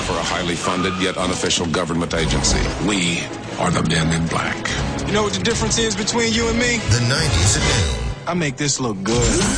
for a highly funded yet unofficial government agency. We are the Men in Black. You know what the difference is between you and me? The 90s at noon. I make this look good.